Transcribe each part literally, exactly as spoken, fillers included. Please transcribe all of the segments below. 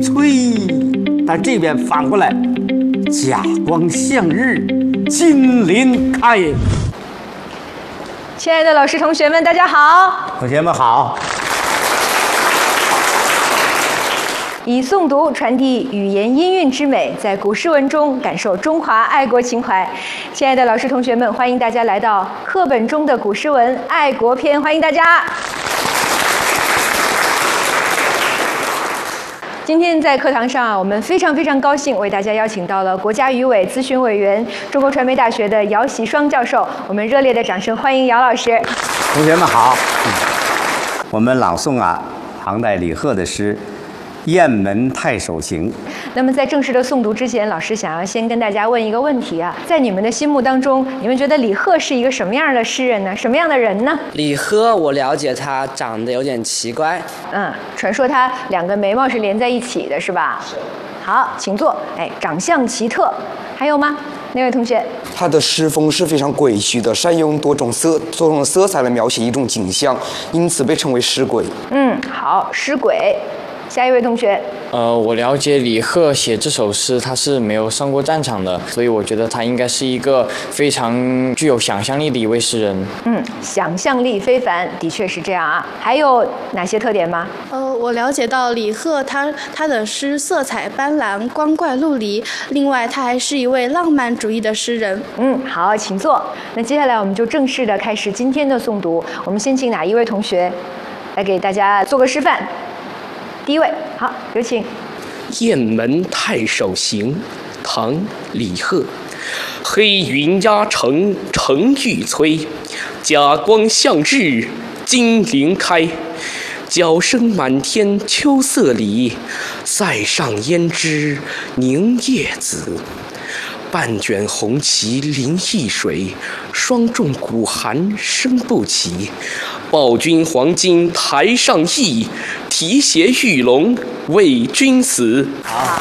摧。但这边反过来，甲光向日，金鳞开。 亲爱的老师、同学们，大家好！ 同学们好。 以诵读传递语言音韵之美，在古诗文中感受中华爱国情怀。亲爱的老师、同学们，欢迎大家来到课本中的古诗文爱国篇，欢迎大家。今天在课堂上，我们非常非常高兴为大家邀请到了国家语委咨询委员、中国传媒大学的姚喜双教授。我们热烈的掌声欢迎姚老师。 同学们好。嗯、我们朗诵啊，唐代李贺的诗《雁门太守行》。 那么在正式的诵读之前，老师想要先跟大家问一个问题啊，在你们的心目当中，你们觉得李贺是一个什么样的诗人呢？什么样的人呢？ 李贺，我了解他长得有点奇怪。 嗯，传说他两个眉毛是连在一起的，是吧？是。好，请坐。哎，长相奇特，还有吗？那位同学？ 他的诗风是非常诡谲的，善用多种色多种色彩来描写一种景象，因此被称为诗鬼。 嗯，好，诗鬼。下一位同学。 呃，我了解李贺写这首诗，他是没有上过战场的，所以我觉得他应该是一个非常具有想象力的一位诗人。 嗯，想象力非凡，的确是这样啊。还有哪些特点吗？ 呃，我了解到李贺他他的诗色彩斑斓，光怪陆离。另外，他还是一位浪漫主义的诗人。 嗯，好，请坐。那接下来我们就正式的开始今天的诵读。我们先请哪一位同学来给大家做个示范？第一位，好，有请。 《雁门太守行》唐·李贺。黑云压城城欲摧，甲光向日金鳞开。角声满天秋色里，塞上胭脂凝夜紫。半卷红旗临沂水，霜重鼓寒声不起。报君黄金台上意，提携玉龙为君死。 好，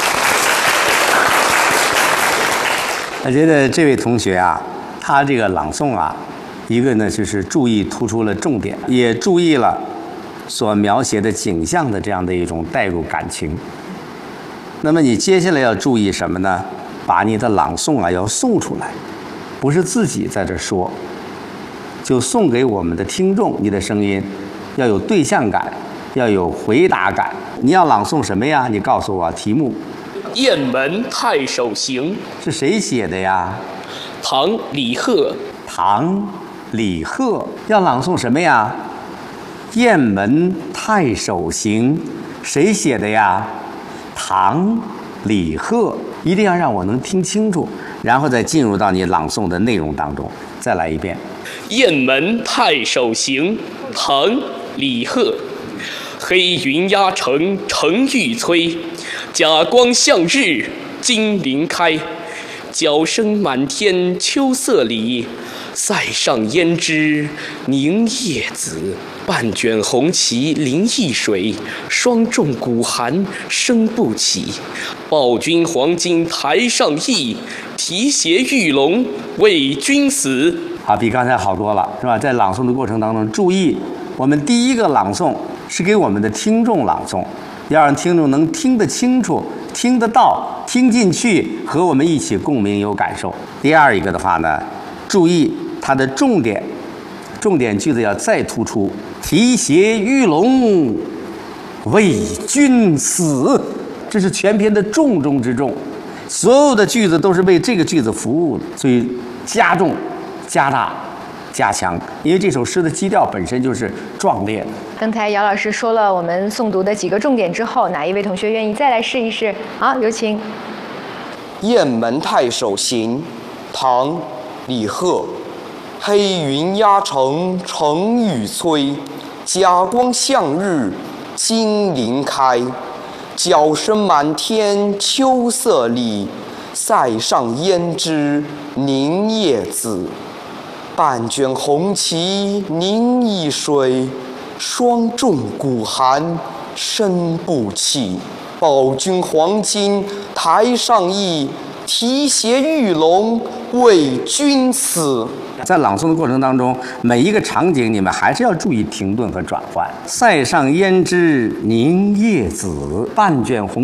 我觉得这位同学啊，他这个朗诵啊，一个呢就是注意突出了重点，也注意了所描写的景象的这样的一种带入感情。那么你接下来要注意什么呢？把你的朗诵啊要诵出来，不是自己在这说，就送给我们的听众。你的声音要有对象感，要有回答感。你要朗诵什么呀？你告诉我题目。 《雁门太守行》 是谁写的呀？ 唐·李贺。 唐，李贺。要朗诵什么呀？《雁门太守行》谁写的呀？唐，李贺。一定要让我能听清楚，然后再进入到你朗诵的内容当中。再来一遍。 《雁门太守行》唐·李贺。黑云压城城欲摧，甲光向日金鳞开。角声满天秋色里，塞上胭脂凝夜紫。半卷红旗临沂水，霜重鼓寒声不起。报君黄金台上意，提携玉龙为君死。 好，比刚才好多了，是吧？在朗诵的过程当中，注意，我们第一个朗诵是给我们的听众朗诵，要让听众能听得清楚、听得到、听进去，和我们一起共鸣有感受。第二一个的话呢，注意它的重点，重点句子要再突出。提携玉龙为君死，这是全篇的重中之重，所有的句子都是为这个句子服务的，所以加重、加大、加强，因为这首诗的基调本身就是壮烈的。 刚才姚老师说了我们诵读的几个重点之后，哪一位同学愿意再来试一试？好，有请。 《雁门太守行》唐·李贺。黑云压城城欲摧，甲光向日金鳞开。角声满天秋色里，塞上胭脂凝夜紫。半卷红旗凝沂水，霜重鼓寒声不起。报君黄金台上意，提携玉龙为君死。 在朗诵的过程当中，每一个场景你们还是要注意停顿和转换。塞上胭脂凝夜紫，半卷红